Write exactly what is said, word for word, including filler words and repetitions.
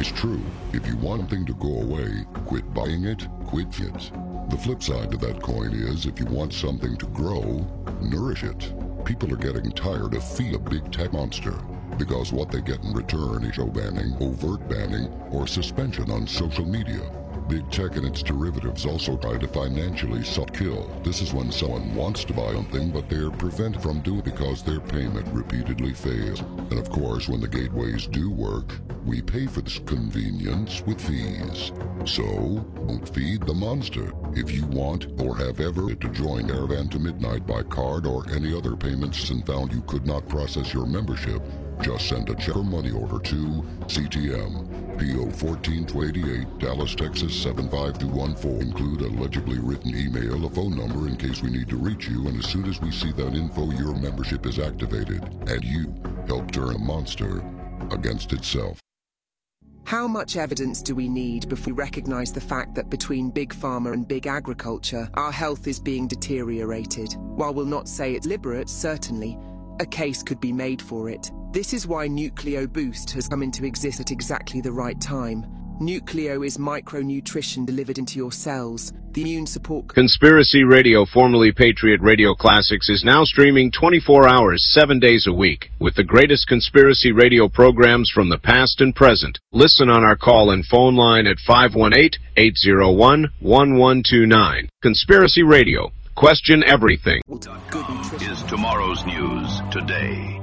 It's true. If you want something to go away, quit buying it, quit it. The flip side to that coin is if you want something to grow, nourish it. People are getting tired of feeding a big tech monster because what they get in return is show banning, overt banning, or suspension on social media. Big tech and its derivatives also try to financially suck kill. This is when someone wants to buy something, but they're prevented from doing it because their payment repeatedly fails. And of course, when the gateways do work, we pay for this convenience with fees. So, don't feed the monster. If you want or have ever to join Caravan to Midnight by card or any other payments and found you could not process your membership, just send a check or money order to C T M, P O fourteen eighty-eight, Dallas, Texas seven five two one four. Include a legibly written email, a phone number in case we need to reach you, and as soon as we see that info, your membership is activated, and you help turn a monster against itself. How much evidence do we need before we recognize the fact that between Big Pharma and Big Agriculture, our health is being deteriorated? While we'll not say it's deliberate, certainly, a case could be made for it. This is why Nucleo Boost has come into existence at exactly the right time. Nucleo is micronutrition delivered into your cells. The immune support... Conspiracy Radio, formerly Patriot Radio Classics, is now streaming twenty-four hours, seven days a week, with the greatest conspiracy radio programs from the past and present. Listen on our call and phone line at five one eight, eight zero one, one one two nine. Conspiracy Radio. Question everything. Is tomorrow's news today.